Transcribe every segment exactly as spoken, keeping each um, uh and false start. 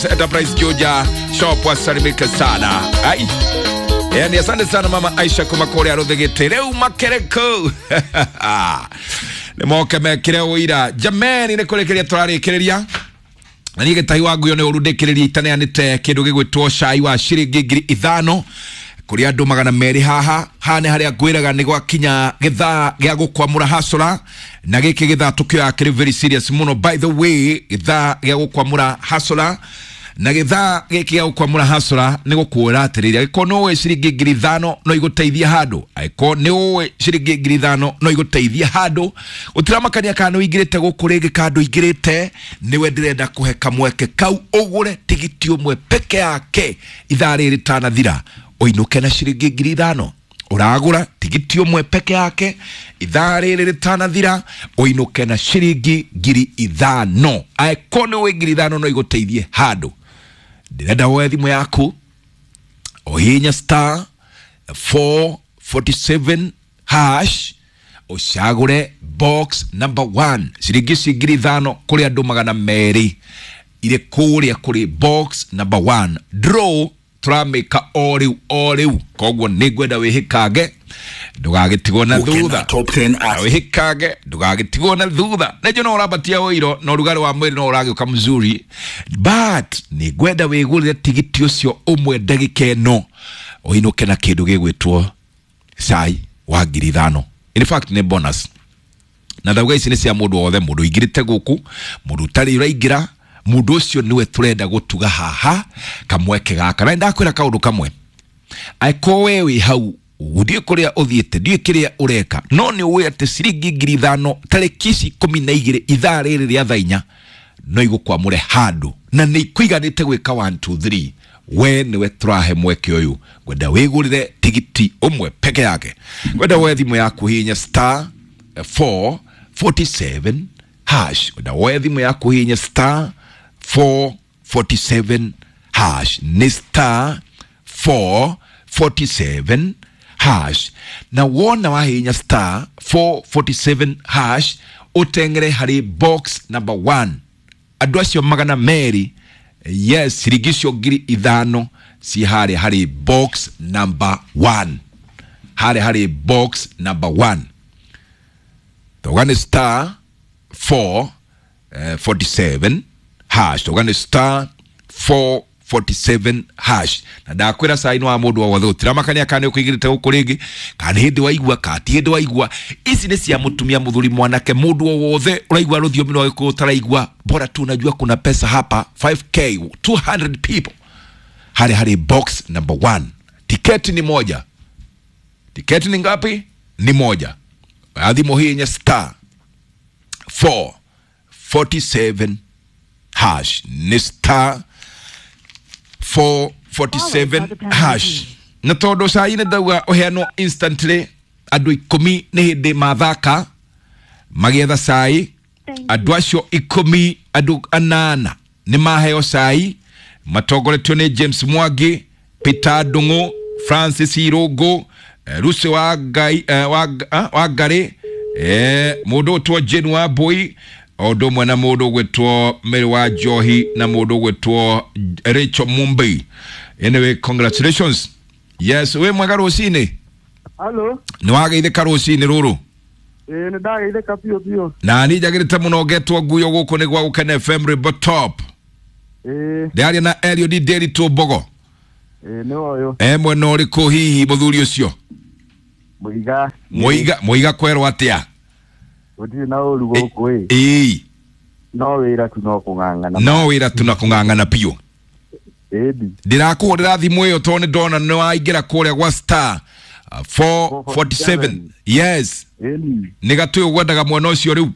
Enterprise Georgia shop wasalimika sana. Ai. Yani asante sana mama Aisha kumakore arothegete reu makereko. Nemoke mekire uira. Jamani ne kurekeria turarekereria. Na nige tahi wangu yone urudekereria itaneanite kindu gigwitwo cai wa ciringi ngiri ithano. Kuri andu magana meri haha hane haria ngwiraga ni gwakinya githaa gia gukwamura hasora na giki githaa tukio akiri very serious muno. By the way, githaa gia gukwamura hasora na githaa giki gia gukwamura hasora ni gukwira atiriria giko no we ciringi ngiri ithano no iguteithia handu aiko ni we ciringi ngiri ithano no iguteithia handu utiramakania kana wingirite gukurege kandu ingirite niwe ndirenda kuhe kamweke kau ugure tigiti umwe peke yake ithaa riri tanathira oinuke na ciringi ngiri ithano uragura tigiti umwe peke yake ithaa riri ritanathira oinuke na ciringi ngiri ithano aikone we ngiri ithano no iguteithie handu ndirenda woe thimu yaku ohinya star four forty-seven hash ucagure box number one ciringi ngiri ithano kuri andu magana meri ire kuria kuri box number one draw turameka oriu oriu kogwo nigwenda wihikage ndugagitigwo na thutha wihikage ndugagitigwo na thutha nejo no urabatia wiro no rugari wa mwiri no uragioka mzuri but nigwenda wigurire tigiti ucio umwe ndagika eno oinuke na kindu gigwitwo cai wa ngiri ithano. In fact ne bonus na thauga ici ni cia mundu wothe mundu ingirite guku mundu tari uraingira mundu ucio niwe turenda gutuga haha kamweke gaka na ndakwira kaundu kamwe aiko wewe hau udie kuria uthiete ndie kiria ureka no ni uwe ate ciringi ngiri ithano tarekisi kumi na igiri ithaa riri ria thainya no igukwamure handu na ni kuiganite gwika one two three we niwe turahe mweke uyu gwenda wigurire tigiti umwe peke yake gwenda we thimu yaku hinya star four forty-seven hash gwenda we thimu yaku hinya star four forty-seven hash ni star four forty-seven hash na wona wahinya star four forty-seven hash utengere hari box number one adwasio magana meri yes rigisho ngiri ithano si hari hari box number one hari hari box number one the one star four forty-seven hash to gane star four forty-seven hash na ndakwira sai no amundu wa watho tiramakania kana ukigirite gukurigi kana hindi waigwa kati hindi waigwa ici ni cia mutumia muthuri mwanake mundu wothe uraigwa ruthiomi no gutaraigwa bora tu unajua kuna pesa hapa five K two hundred people hari hari box number one tiketi ni moja tiketi ni ngapi ni moja adhimo hii nya star four forty-seven hash ni star four forty-seven hash na todo sai ne dawa oheano instantly adu ikumi ne hinde mathaka magetha sai adu acio ikumi adu anana ni maheo sai matogoretwo ne James Mwangi Peter Dungu Francis Irogo Ruse wa gai wa wa gare eh mudo to Jenwa boy odo mwana mudo gwetwo Mary wa Johi na mudo gwetwo Rachel Mumbai. Anyway, congratulations. Yes, we mwaga rosine. Hello. Ni waga ide karosine ruru. Eh, ni daga ide kapio pio. Na ni jagirite muno getwo guyo guko ne gwa ukane F M Rebel Top. Eh. Ndari na L O D Daily to Bogo. Eh, no yo. Eh mwana uriko hihi muthuri ucio. Muiga. Muiga, muiga kwero atia. Odi na urugo kwe. Eh. No wira tunokungangana. No wira tunakungangana pio. Edi. Ndirakuhurira thimu iyo tone ndona no waingira kuria gwa star uh, four forty-seven. Yes. Edi. Nigatu ugwendaga mwana ucio riu.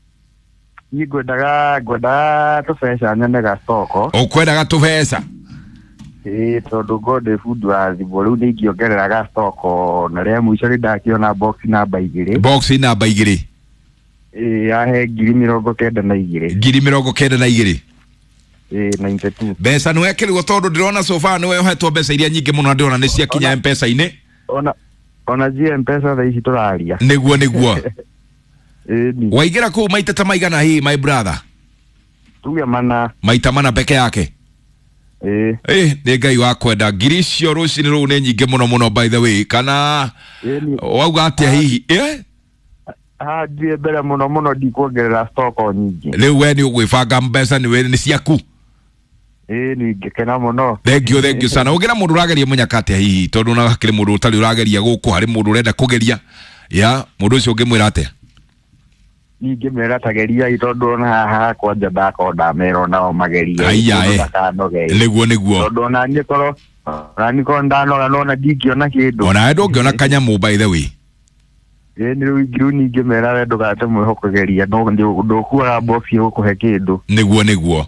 Igwendaga gwenda tufeca nyene ga stoko. Ukwendaga tufeca. Eh, tondu gode food wa thibolu ni ngiongerera ga stoko na ria muico ndakiona box namba igiri. Box namba igiri. Eh, ahe ngiri mirongo kenda na igiri. Ngiri mirongo kenda na igiri. Eh, ninety-two. Besa no ekirwo tondu ndirona sofa niwe hetwo besa iria nyingi muno ndirona ni cia kinya M-Pesa ine. Ona ona ji M-Pesa tha ici turaria. Niguo niguo. Eh, ni. Waigira ku maita ta maigana hii my brother. Tuge mana. Maita mana peke yake. Eh. Eh, nĩ ngai wa kwenda ngiri icio rũcinĩ rũu nĩ nyingĩ mũno mũno by the way kana wauga atĩa hihi eh ah ndiye mbere mũno mũno ndikuongerera stock o nyingĩ rĩu we nĩ ũgwĩbanga mbeca nĩ we nĩ ciaku eh nĩ ngĩkena mũno thank you thank you sana ũgira mũndũ ũrageria mũnyaka atĩa hihi tondũ na hakĩrĩ mũndũ ũtarĩ ũrageria gũkũ harĩ mũndũ ũrenda kũgeria ya mũndũ ũcio ũngĩmwĩra atĩa ningĩ meratageria itondo ona haha kwanja ndako ndamero nao mageria nĩguo nĩguo tondu na niĩ korwo na niĩ korwo ndanoga nona ndingĩona kĩndũ ona endo ũngĩona kanyamũ by the way ĩ nĩ rĩu ingĩrũ ningĩ mera we ndũgate mwĩhokegeria no ndũkuaga box gũkũhe kĩndũ nĩguo nĩguo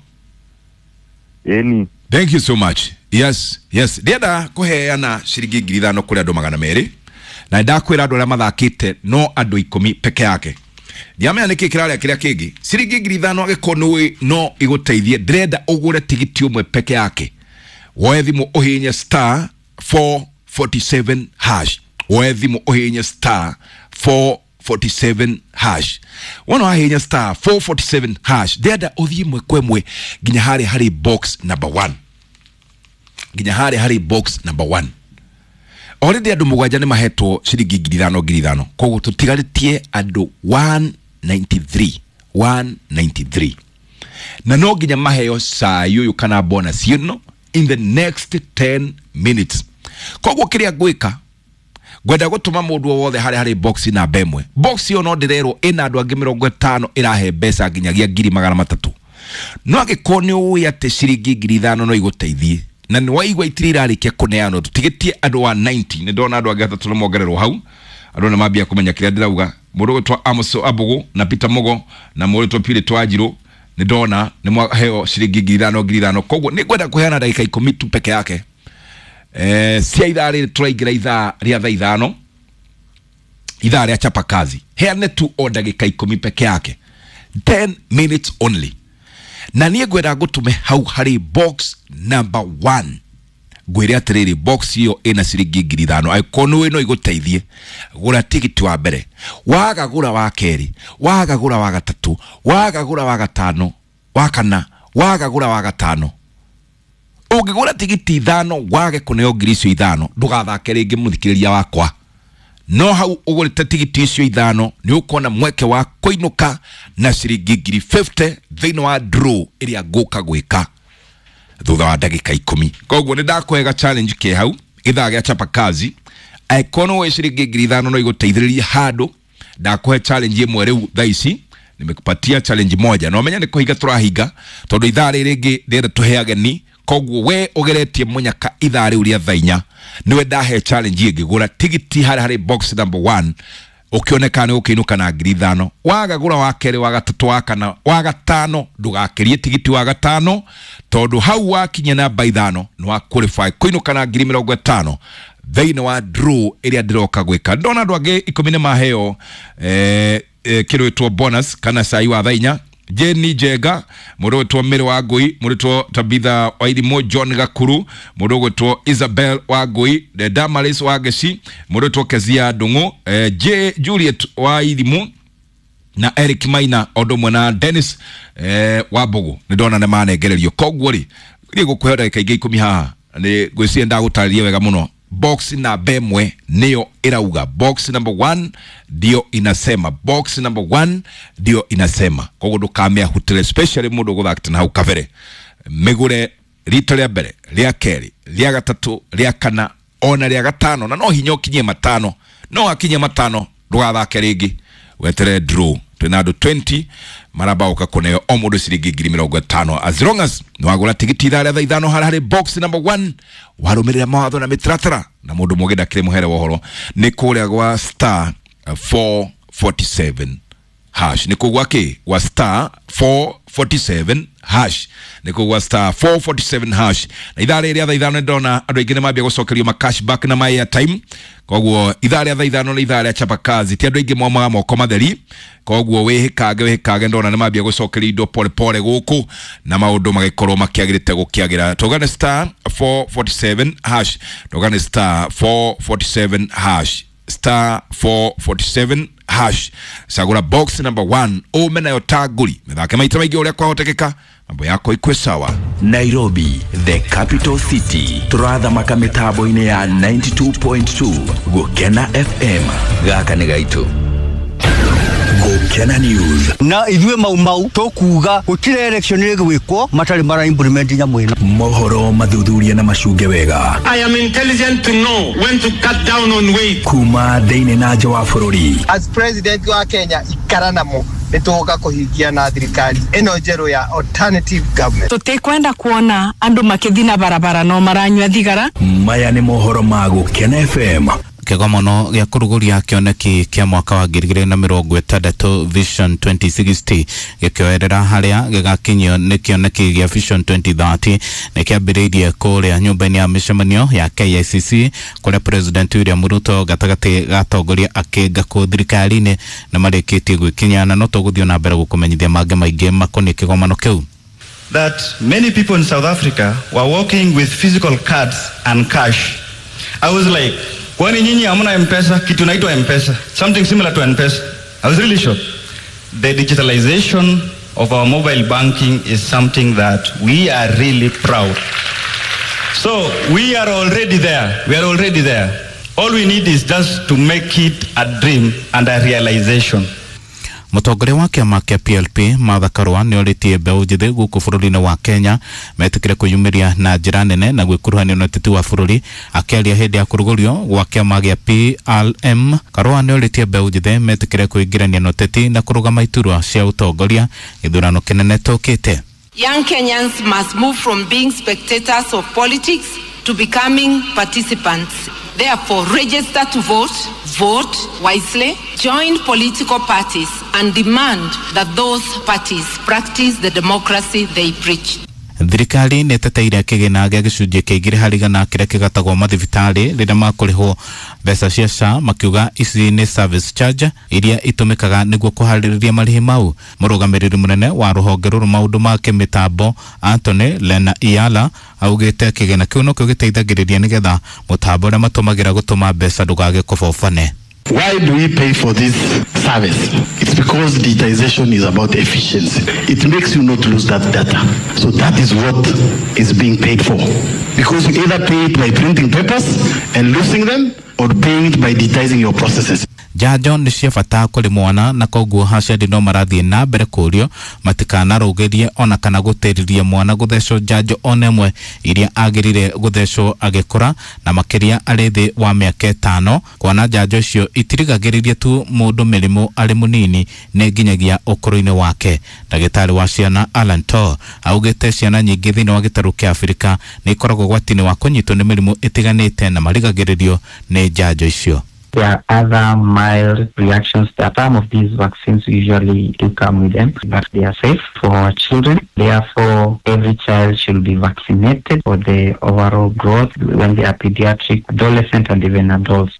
ĩni thank you so much yes yes ndĩenda kũheana ciringi ngiri ithano kũrĩ andũ magana merĩ na ndakwĩra andũ arĩa mathakĩte no andũ ikũmi peke yake ndiamenya nĩkĩ kĩrarĩa kĩrĩa kĩngĩ ciringi ngiri ithano agĩkorwo no igũteithie ndĩrenda ũgũre tigiti ũmwe peke yake woe thimũ ũhihinye star four forty seven hash woe thimũ ũhihinye star four forty seven hash wona wahihinya star four forty seven hash ndĩrenda ũthiĩ mwe kwa mwe nginya harĩ harĩ box number one nginya harĩ harĩ box number one already andũ mũgwanja nĩ mahetwo ciringi ngiri ithano ngiri ithano koguo tũtigarĩtie andũ one ninety-three one ninety-three na no nginya maheo saa yuyu kana bonus ino in the next ten minutes koguo kĩrĩa ngwĩka gwenda gũtũma mũndũ wothe harĩ harĩ box na bemwe box yo no ndĩrerwo ĩna andũ angĩ mĩrongo ĩtano ĩrahe mbeca nginyagia ngiri magana matatũ no angĩkorwo nĩ ũĩ atĩ ciringi ngiri ithano no igũteithie na nĩ waigua itiri irarĩkia kũneanwo tũtigetie andũ wa ninety nĩ ndona andũ angĩ atatũ mongererwo hau andũ nĩ mambia kũmenya kĩrĩa ndĩrauga mũndũ gwĩtwa Amoso Abugu na Peter Mugo na mũndũ gwĩtwa Pire Twajiro nĩ ndona nĩ mwaheo ciringi ngiri ithano ngiri ithano koguo nĩ ngwenda kũheana ndagĩka ikũmi tu peke yake eh cia ithaa rĩrĩ tũraingĩra ithaa rĩa thaa ithano ithaa rĩa chapa kazi heane tu o ndagĩka ikũmi peke yake ten minutes only na niĩ ngwenda ngũtũme hau harĩ box number one ngwĩre atĩrĩrĩ box iyo ĩna ciringi ngiri ithano aikonu ĩno igũteithie gũra tigiti wa mbere waga gũra wa kerĩ waga gũra wa gatatũ waga gũra wa gatano wa kana waga gũra wa gatano ũngĩgũra tigiti ithano wage kũneo ngiri icio ithano ndũgathake rĩngĩ mũthikĩrĩria wakwa no hau ũgũrĩte tigiti icio ithano nĩ ũkuona mweke wa kũinũka na ciringi ngiri fifty thĩinĩ wa draw ĩrĩa ngũka gwĩka thutha wa ndagĩka ikũmi koguo nĩ ndakũhega challenge ke hau ithaa gĩa chapa kazi aikono we ciringi ngiri ithano no igũteithĩrĩria handũ ndakũhe challenge ĩmwe rĩu thaa ici nimekupatia challenge moja no menya nĩ kũhinga tũrahinga tondũ ithaa rĩrĩ rĩngĩ ndĩrenda tũhe ageni koguo we ũgeretie mũnyaka ithaa rĩu rĩa thaa inya niwe ndahe challenge ĩngĩ gũra tigiti harĩ harĩ box number one ukioneka nĩ ũkĩinũka na ngiri ithano waga gũra wa kerĩ wa gatatũ wa kana wa gatano ndũgakĩrie tigiti wa gatano tondũ hau wakinya namba ithano nĩ wa qualify kũinũka na ngiri mĩrongo ĩtano thĩinĩ wa draw ĩrĩa ndĩroka gwĩka ndona andũ angĩ ikũmi nĩ maheo eh, eh, kĩrĩtwo bonus kana sai wa thaa inya Jenny Jega mũndũ gwĩtwo Mĩrĩ wa Ngũi mũndũ gwĩtwo Tabitha Wairimu John Gakuru mũndũ gwĩtwo Isabel wa Ngũi Damaris wa Geci mũndũ gwĩtwo Kezia Ndung'u eh, J Juliet wa Irimu na Eric Maina ondo mwe na Dennis eh, wa Mbugu nĩ ndona nĩ manengererio koguo rĩ nĩ ngũkũhe ndagĩka ingĩ ikũmi haha nĩ ngwĩciria ndagũtarĩria wega mũno box na bemwe nio irauga box number one ndio inasema box number one ndio inasema koguo ndukamea hutire especially mundu guthakita na hau kavere migure rita rĩa mbere rĩa kerĩ rĩa gatatũ rĩa kana ona rĩa gatano na no hinya ukinye matano no akinye matano ndugathake ringi wetere draw twina andu twenty maraba ukakuneo o mundu ciringi ngiri mĩrongo ĩtano as long as nwagura tigiti ithaa rĩa thaa ithano harĩ harĩ box number one warumirira mawatho na mitaratara na mundu mugenda kire muhere wohoro ni kuria gwa star four forty seven hash ni kugwa ki wa star four forty seven hash ni kugwa star four forty seven hash na ithaa rĩa thaa ithano ndona andu aingĩ nĩ mambia gũcokerio ma cashback na my airtime koguo ithaa rĩa thaa ithano na ithaa rĩa chapa kazi ti andu aingĩ momaga moko matheri koguo wĩhĩkange wĩhĩkange ndona nĩ mambia gũcokerio indo pole pole gũkũ na maũndũ magĩkorwo makĩagĩrĩte gũkĩagĩra tũgane star four forty seven hash tũgane star four forty seven hash star four forty seven hash sagura box number one o mena yo taguri methake maita maingĩ ũrĩa kwahotekeka mambo yako ikwe sawa. Nairobi, the capital city. Turatha makamitabo ine ya ninety-two point two Gukena F M. Gaka negaitu Gukena News. Na idwe maumau tokuga gutire election ire gwikwo matari mara implement nya mwena. Mohoro mathuthuria na mashuge wega. I am intelligent to know when to cut down on weight. Kuma deine na jawa fururi. As president wa Kenya ikaranamo nitoka kuhigia na thirikari eno jero ya alternative government. Tutekwenda kuona andu makithina barabara no maranywa thigara. Maya ni mohoro ma Gukena F M. Kigomono gya kuruguria kioneki kia mwaka wa ngiri igĩrĩ na mĩrongo ĩtandatũ Vision twenty sixty gĩkĩoerera harĩa gĩgakinyio nĩ kioneki gĩa Vision twenty thirty nĩ kĩambĩrĩirie kũrĩa nyũmba-inĩ ya mĩcemanio ya K I C C kũrĩa President William Ruto gatagatĩ gatongoria akĩnga kũ thirikari-inĩ na marĩkĩtie gwĩkinya na no tũgũthiĩ na mbere gũkũmenyithia mangĩ maingĩ makoniĩ kĩgomano kĩu. That many people in South Africa were walking with physical cards and cash. I was like, kwani nyinyi hamna M-Pesa? Kitu naitwa M-Pesa, something similar to M-Pesa. I was really shocked. The digitalization of our mobile banking is something that we are really proud. So we are already there. We are already there. All we need is just to make it a dream and a realization. Mũtongoria wa kĩama kĩa P L P Martha Karua nĩ oritie mbeũ njĩthĩ gũkũ bũrũri-inĩ wa Kenya metĩkĩre kwĩyumĩria na njĩra nene na gwĩkuruhania na ũteti wa bũrũri. Akĩaria hĩndĩ ya kũrugũrio gwa kĩama gĩa P L M, Karua nĩ oritie mbeũ njĩthĩ metĩkĩre kwĩingĩrania na ũteti na kũrũgama iturwa cia ũtongoria gĩthurano kĩnene tũkĩte. Young Kenyans must move from being spectators of politics to becoming participants. Therefore, register to vote, vote wisely, join political parties, and demand that those parties practice the democracy they preach. Thirikari nĩ ĩteteire kĩgĩna gĩa gĩcunjĩ kĩa igĩrĩ harĩ igana kĩrĩa kĩgatagwo mathibitarĩ rĩrĩa makũrĩhwo mbeca cia S H A, makiuga ici nĩ service charge iria itũmĩkaga nĩguo kũharĩrĩria marĩhi mau. Mũrũgamĩrĩri mũnene wa rũhonge rũrũ maũndũ ma kĩmĩtambo Anthony Lena Iyala augĩte kĩgĩna kĩu no kĩo gĩteithagĩrĩria nĩgetha mũtambo ũrĩa matũmagĩra gũtũma mbeca ndũgage kũbobane. Why do we pay for this service? It's because digitization is about efficiency. It makes you not lose that data. So that is what is being paid for. Because you either pay it by printing papers and losing them or paying it by digitizing your processes. Janjo nĩ cia bata kũrĩ mwana na koguo haciari no marathiĩ na mbere kũrio matikanarũgĩrie ona kana gũtĩrĩria mwana gũthecwo janjo ona ĩmwe iria agĩrĩire gũthecwo agĩkũra na makĩria arĩ thĩ wa mĩaka ĩtano, kuona janjo icio itirigagĩrĩria tu mũndũ mĩrimũ arĩ mũnini nĩ nginyagia ũkũrũ-inĩ wake. Ndagĩtarĩ wa ciana Alan Tor augĩte ciana nyingĩ thĩinĩ wa gĩtarũ kĩa Afrika nĩ ikoragwo gwati-inĩ wa kũnyitwo nĩ mĩrimũ ĩtiganĩte na marigagĩrĩrio nĩ janjo icio. There are other mild reactions that some of these vaccines usually do come with them, but they are safe for our children. Therefore, every child should be vaccinated for the overall growth when they are pediatric, adolescent, and even adults.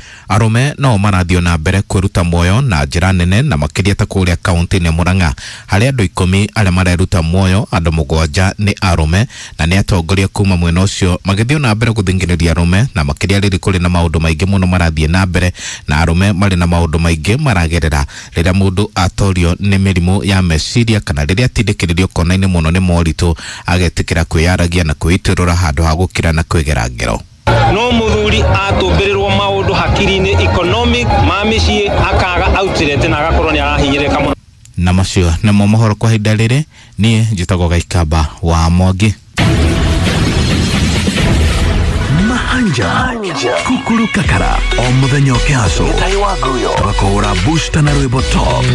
Arume no marathio na mbere kwĩruta muoyo na njĩra nene na makĩria ta kũrĩa kaunti-inĩ ya Murang'a harĩa andũ ikũmi arĩa mareruta muoyo andũ mũgwanja nĩ arume na nĩ atongoria kuma mwena ũcio magĩthiĩ na mbere gũthingĩrĩria arume na makĩria rĩrĩ kũrĩ na maũndũ maingĩ mũno marathiĩ na mbere na arume marĩ na maũndũ maingĩ maragerera rĩrĩa mũndũ atorio nĩ mĩrimũ ya meciria kana rĩrĩa atindĩkĩrĩrio kona-inĩ mũno nĩ moritũ agetĩkĩra kwĩyaragia na kwĩitĩrũra handũ ha gũkira na kwĩgera ngero. No muthuri atumbĩrĩrwo maũndũ hakiri-inĩ economic ma mĩciĩ akaga outlet na agakorwo nĩ arahinyĩrĩka mũno. Na macio nĩmo mohoro kwa ihinda rĩrĩ, niĩ njĩtagwo Gaikamba wa Mwangi. Mahanja Kukuru Kakara o mũthenya ũkĩhaco tũgakũhũra booster na rwĩmbo top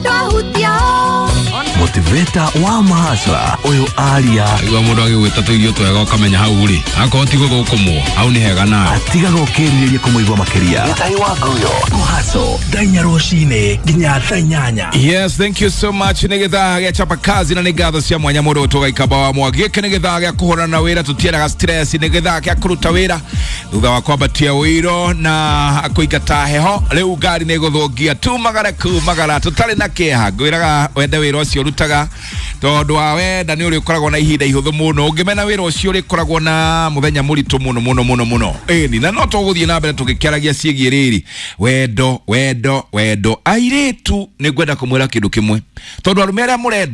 motivator wa mahasla ũyũ aria igua mũndũ agĩgwĩta tũirio twega ũkamenya hau rĩ akorwo ti gũgũkũmwo hau nĩ hega nawe atigaga ũkĩrirĩria kũmũigua makĩria gĩtai wa nguyo mũhaco ndainya rũcinĩ nginya thaa inyanya. Yes, thank you so much. Nĩ gĩthaa gĩa chapa kazi na nĩ ngatho cia mwanya mũndũ tũgaikamba wa Mwangi. Gĩkĩ nĩ gĩthaa gĩa kũhũrana na wĩra tũtiendaga stress, nĩ gĩthaa gĩa kũruta wĩra thutha wa kwambatia ũiro na kũingata heho. Rĩu ngari nĩ gũthũngia tu magara ku magara tũtarĩ na kĩeha ngwĩraga wende wĩra ũcio rutaga tondu wa wenda nĩ ũrĩkoragwo na ihinda ihũthũ mũno ũngĩmena wĩra ũcio ũrĩkoragwo na mũthenya mũritũ mũno mũno mũno mũno ĩni na no tũgũthiĩ na mbere tũgĩkĩaragia ciĩgiĩ rĩrĩ wendo wendo wendo airĩtu nĩ ngwenda kũmwĩra kĩndũ kĩmwe tondu arume arĩa mũrenda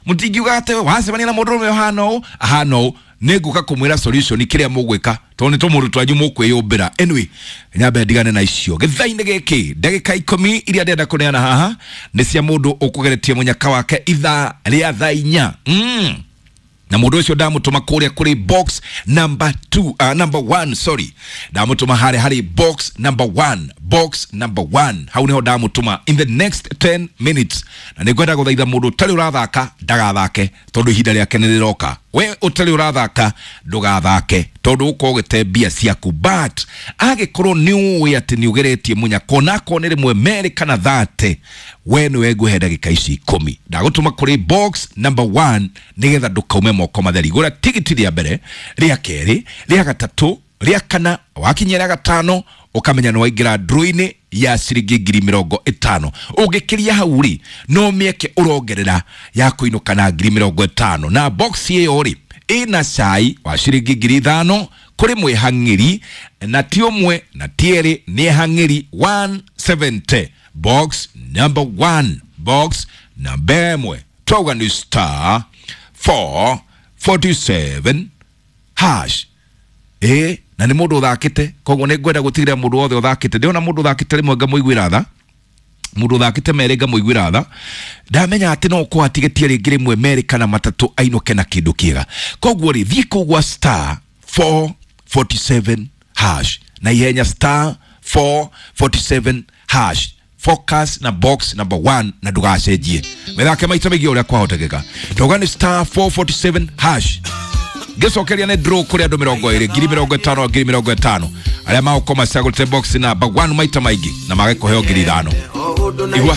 mutingiuga ate wasebania na mundu ume hano hano neguka kumwira solution kiria mugwika to ni to mundu twanyu mukwiyumbira. Anyway nyambe ndigane na icio githaine giki ndagika ikumi iria ndenda kuneana haha ni cia mundu ukugeretie munyaka wake itha ria thainya mm. na mundu ucio ndamutuma kuria kuri box number two uh, number one sorry ndamutuma hari hari box number one box number one hau niho ndamutuma in the next ten minutes na nigwenda guthaitha mundu tari urathaka ndagathake tondu ihinda riake niriroka. We utari urathaka ndugathake tondu uko gete bia ciaku but agikorwo ni uwi ati ni ugeretie munyako nako ni rimwe meri kana thate we ni weguhe ndagika ici ikumi ndagutuma kuri box number one nigetha ndukaume moko matheri. Gura tigiti ria mbere ria keri ria gatatu ria kana wakinyera gatano ukamenya no waingira draw-ini ya ciringi ngiri mirongo itano. Ugikiria hauri no mieke urongerera ya kuinuka na ngiri mirongo itano na box iyo ri ina cai wa ciringi ngiri ithano kuri mwihangiri na ti umwe na tieri ni hangiri one seventy. Box number one box number mwe toga ni star four forty-seven hash eh na ni mundu thakite koguo ni ngwenda gutigira mundu wothe uthakite ndiona mundu thakite rimwe ngamuigwira tha mundu thakite mere ngamuigwira tha ndamenya ati no ko atigetie ringi rimwe mere kana matatu ainuke na kindu kiega. Koguo ri thii kugwa star four forty-seven hash na ihenya star four forty-seven hash focus na box number one na ndugacenjie methake maita megi uria kwahotekeka togani star four forty-seven hash gesokeria ne draw kuri andu mirongo iri ngiri mirongo itano ngiri mirongo itano aria maukoma sagulite box number one maita maigi na magekuheo ngiri ithano. Igwa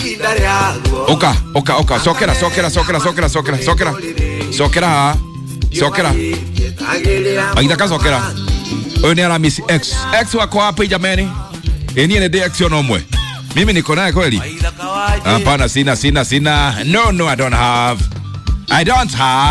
oka oka oka sokera sokera sokera sokera sokera sokera sokera sokera aida ka sokera oyo ni Aramisi X X wako hapa jamani eni ene de action omwe mimi niko naye kweli hapana sina sina sina no no I don't have I don't have